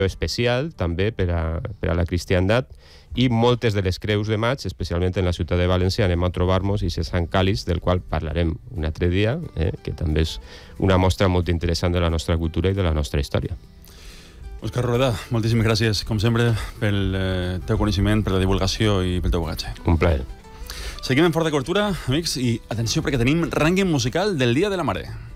especial també per a la cristiandat, i moltes de les creus de maig, especialment en la ciutat de València, anem a trobar-nos i se Sant Càliz, del qual parlarem un altre dia, que també és una mostra molt interessant de la nostra cultura i de la nostra història. Òscar Rueda, moltíssimes gràcies, com sempre, pel teu coneixement, per la divulgació i pel teu bagatge. Un plaer. Seguim en Fort de Cobertura, amics, i atenció perquè tenim rànquing musical del Dia de la Mare.